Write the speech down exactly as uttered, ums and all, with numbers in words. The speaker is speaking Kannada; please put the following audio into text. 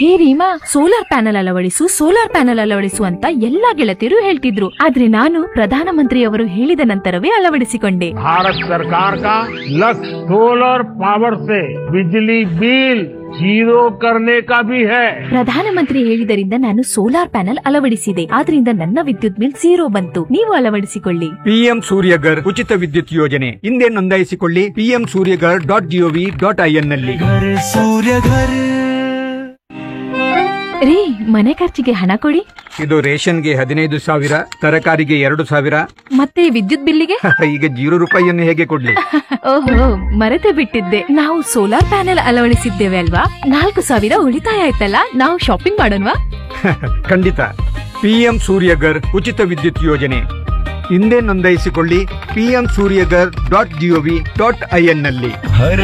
ಹೇ Reema, solar panel ಅಳವಡಿಸು solar panel ಅಳವಡಿಸು ಅಂತ ಎಲ್ಲಾ ಗೆಳತಿಯರು ಹೇಳ್ತಿದ್ರು. ಆದ್ರೆ ನಾನು ಪ್ರಧಾನಮಂತ್ರಿಯವರು ಹೇಳಿದ ನಂತರವೇ ಅಳವಡಿಸಿಕೊಂಡೆ. भारत सरकार का लक्ष्य सोलर पावर से बिजली बिल जीरो करने का भी है. ಪ್ರಧಾನಮಂತ್ರಿ ಹೇಳಿದರಿಂದ ನಾನು ಸೋಲಾರ್ ಪ್ಯಾನೆಲ್ ಅಳವಡಿಸಿದೆ. ಆದ್ರಿಂದ ನನ್ನ ವಿದ್ಯುತ್ ಬಿಲ್ ಝೀರೋ ಬಂತು. ನೀವು ಅಳವಡಿಸಿಕೊಳ್ಳಿ. ಪಿಎಂ ಸೂರ್ಯಗರ್ ಉಚಿತ ವಿದ್ಯುತ್ ಯೋಜನೆ ಹಿಂದೆ ನೋಂದಾಯಿಸಿಕೊಳ್ಳಿ. PM Surya Ghar dot gov dot IN ನಲ್ಲಿ. ರೀ, ಮನೆ ಖರ್ಚಿಗೆ ಹಣ ಕೊಡಿ. ಇದು ರೇಷನ್ಗೆ ಹದಿನೈದು ಸಾವಿರ, ತರಕಾರಿಗೆ ಎರಡು ಸಾವಿರ, ಮತ್ತೆ ವಿದ್ಯುತ್ ಬಿಲ್ಲಿಗೆ ಈಗ ಜೀರೋ ರೂಪಾಯಿಯನ್ನು ಹೇಗೆ ಕೊಡ್ಲಿ? ಓಹೋ, ಮರೆತೇ ಬಿಟ್ಟಿದ್ದೆ. ನಾವು ಸೋಲಾರ್ ಪ್ಯಾನೆಲ್ ಅಳವಡಿಸಿದ್ದೇವೆ ಅಲ್ವಾ, ನಾಲ್ಕು ಸಾವಿರ ಉಳಿತಾಯ ಆಯ್ತಲ್ಲ. ನಾವು ಶಾಪಿಂಗ್ ಮಾಡೋಣವಾ? ಖಂಡಿತ. ಪಿಎಂ ಸೂರ್ಯಗರ್ ಉಚಿತ ವಿದ್ಯುತ್ ಯೋಜನೆ ಹಿಂದೆ ನೋಂದಾಯಿಸಿಕೊಳ್ಳಿ. PM Surya Ghar dot gov dot IN ನಲ್ಲಿ.